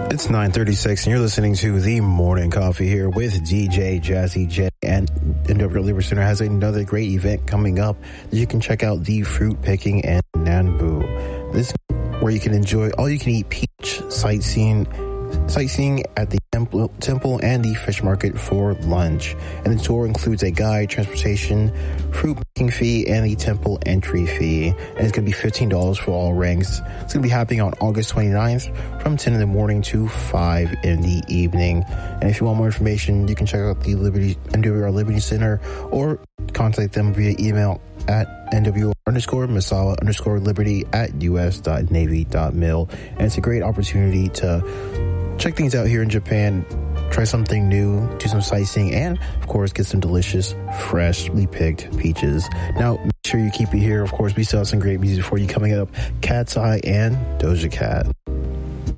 It's 9:36, and you're listening to The Morning Coffee here with DJ Jazzy J. And NW Labor Center has another great event coming up. You can check out the fruit picking and Nanbu. This is where you can enjoy all-you-can-eat peach sightseeing at the temple and the fish market for lunch. And the tour includes a guide, transportation, fruit picking fee, and the temple entry fee. And it's going to be $15 for all ranks. It's going to be happening on August 29th from 10 in the morning to 5 in the evening. And if you want more information, you can check out the NWR Liberty Center or contact them via email at NWR_Masawa_Liberty@us.navy.mil. And it's a great opportunity to check things out here in Japan, try something new, do some sightseeing, and, of course, get some delicious, freshly picked peaches. Now, make sure you keep it here. Of course, we still have some great music for you coming up. Cat's Eye and Doja Cat.